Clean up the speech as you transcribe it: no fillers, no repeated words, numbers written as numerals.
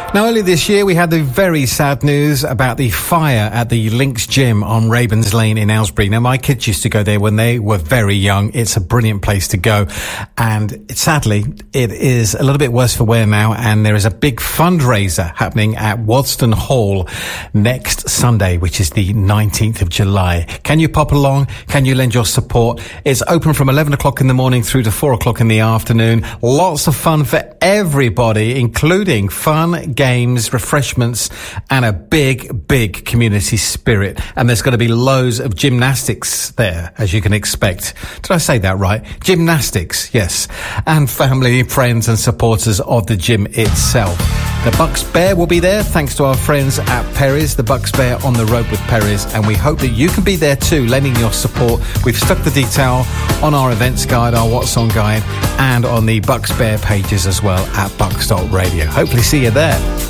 Now, earlier this year, we had the very sad news about the fire at the Links Gym on Ravens Lane in Aylesbury. Now, my kids used to go there when they were very young. It's a brilliant place to go. And sadly, it is a little bit worse for wear now. And there is a big fundraiser happening at Wadston Hall next Sunday, which is the 19th of July. Can you pop along? Can you lend your support? It's open from 11 o'clock in the morning through to 4 o'clock in the afternoon. Lots of fun for everybody, including fun, games, refreshments, and a big community spirit. And there's going to be loads of gymnastics there, as you can expect. Did I say that right? Gymnastics, yes. And family, friends, and supporters of the gym itself. The Bucks Bear will be there, thanks to our friends at Perry's, the Bucks Bear on the road with Perry's, and we hope that you can be there too, lending your support. We've stuck the detail on our events guide, our What's On guide, and on the Bucks Bear pages as well at bucks.radio. Hopefully see you there.